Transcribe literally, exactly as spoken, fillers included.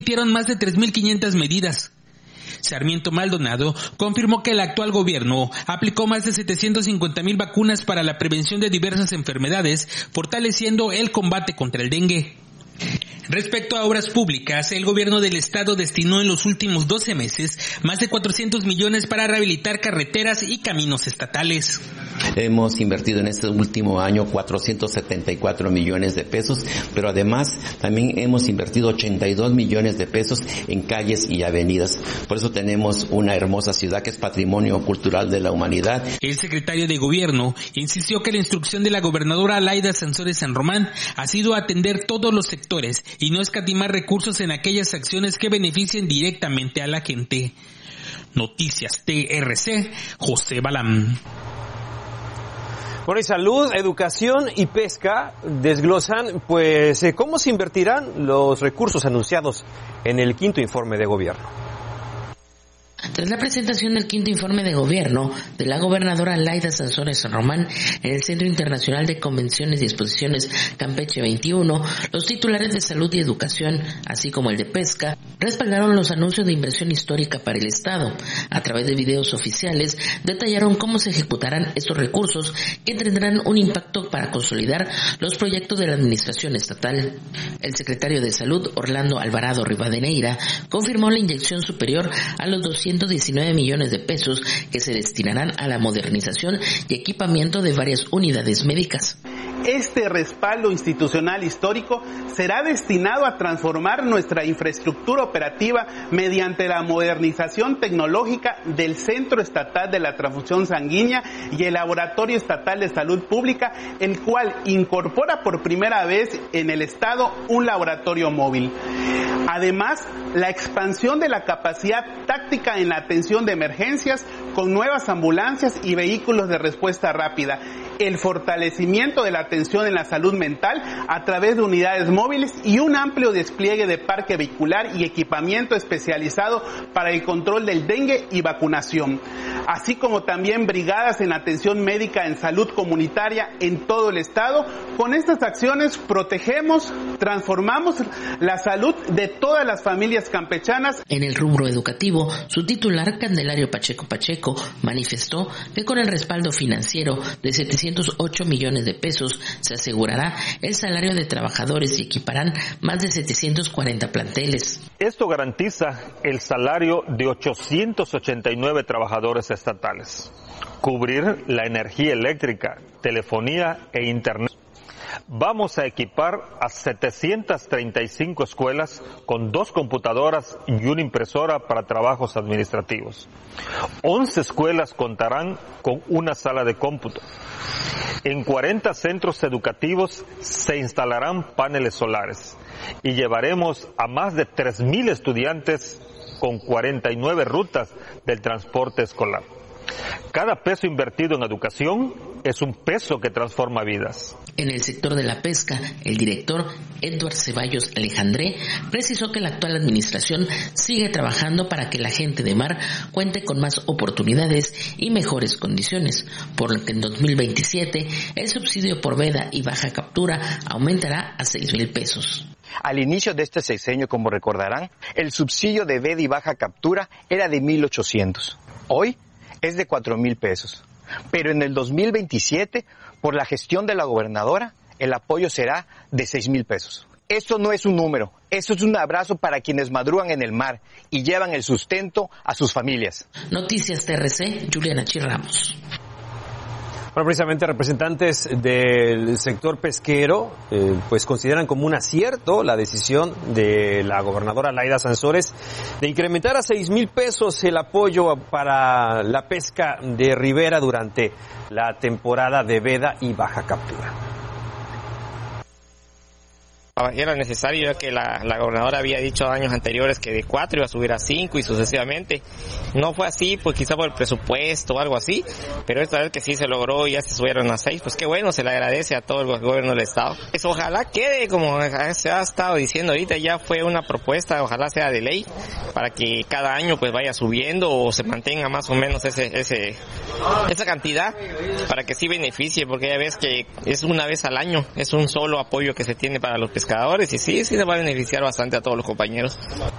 emitieron más de tres mil quinientas medidas. Sarmiento Maldonado confirmó que el actual gobierno aplicó más de setecientas cincuenta mil vacunas para la prevención de diversas enfermedades, fortaleciendo el combate contra el dengue. Respecto a obras públicas, el gobierno del estado destinó en los últimos doce meses más de cuatrocientos millones para rehabilitar carreteras y caminos estatales. Hemos invertido en este último año cuatrocientos setenta y cuatro millones de pesos, pero además también hemos invertido ochenta y dos millones de pesos en calles y avenidas. Por eso tenemos una hermosa ciudad que es patrimonio cultural de la humanidad. El secretario de Gobierno insistió que la instrucción de la gobernadora Laida Sansores San Román ha sido atender todos los sectores y no escatimar recursos en aquellas acciones que beneficien directamente a la gente. Noticias T R C, José Balam. Bueno, y salud, educación y pesca desglosan, pues, cómo se invertirán los recursos anunciados en el quinto informe de gobierno. Tras la presentación del quinto informe de gobierno de la gobernadora Laida Sansores San Román en el Centro Internacional de Convenciones y Exposiciones Campeche veintiuno, los titulares de salud y educación, así como el de pesca, respaldaron los anuncios de inversión histórica para el Estado. A través de videos oficiales, detallaron cómo se ejecutarán estos recursos que tendrán un impacto para consolidar los proyectos de la administración estatal. El secretario de Salud, Orlando Alvarado Rivadeneira, confirmó la inyección superior a los doscientos diecinueve millones de pesos que se destinarán a la modernización y equipamiento de varias unidades médicas. Este respaldo institucional histórico será destinado a transformar nuestra infraestructura operativa mediante la modernización tecnológica del Centro Estatal de la Transfusión Sanguínea y el Laboratorio Estatal de Salud Pública, el cual incorpora por primera vez en el Estado un laboratorio móvil. Además, la expansión de la capacidad táctica en la atención de emergencias con nuevas ambulancias y vehículos de respuesta rápida. El fortalecimiento de la atención en la salud mental a través de unidades móviles y un amplio despliegue de parque vehicular y equipamiento especializado para el control del dengue y vacunación, así como también brigadas en atención médica en salud comunitaria en todo el estado. Con estas acciones protegemos, transformamos la salud de todas las familias campechanas. En el rubro educativo, su titular, Candelario Pacheco Pacheco, manifestó que con el respaldo financiero de setecientos ocho millones de pesos se asegurará el salario de trabajadores y equiparán más de setecientos cuarenta planteles. Esto garantiza el salario de ochocientos ochenta y nueve trabajadores estatales, cubrir la energía eléctrica, telefonía e internet. Vamos a equipar a setecientas treinta y cinco escuelas con dos computadoras y una impresora para trabajos administrativos. once escuelas contarán con una sala de cómputo. En cuarenta centros educativos se instalarán paneles solares y llevaremos a más de tres mil estudiantes con cuarenta y nueve rutas del transporte escolar. Cada peso invertido en educación es un peso que transforma vidas. En el sector de la pesca, el director Edward Ceballos Alejandré precisó que la actual administración sigue trabajando para que la gente de mar cuente con más oportunidades y mejores condiciones, por lo que en dos mil veintisiete el subsidio por veda y baja captura aumentará a seis mil pesos. Al inicio de este sexenio, como recordarán, el subsidio de veda y baja captura era de mil ochocientos. Hoy es de cuatro mil pesos. Pero en el dos mil veintisiete, por la gestión de la gobernadora, el apoyo será de seis mil pesos. Esto no es un número, esto es un abrazo para quienes madrugan en el mar y llevan el sustento a sus familias. Noticias T R C, Juliana Chirramos. Bueno, precisamente representantes del sector pesquero eh, pues consideran como un acierto la decisión de la gobernadora Laida Sansores de incrementar a seis mil pesos el apoyo para la pesca de ribera durante la temporada de veda y baja captura. Era necesario, ya que la, la gobernadora había dicho años anteriores que de cuatro iba a subir a cinco y sucesivamente. No fue así, pues quizá por el presupuesto o algo así, pero esta vez que sí se logró y ya se subieron a seis, pues qué bueno, se le agradece a todo el gobierno del estado. Pues ojalá quede, como se ha estado diciendo ahorita, ya fue una propuesta, ojalá sea de ley, para que cada año pues vaya subiendo o se mantenga más o menos ese ese esa cantidad, para que sí beneficie, porque ya ves que es una vez al año, es un solo apoyo que se tiene para los pescadores y sí, sí se va a beneficiar bastante a todos los compañeros.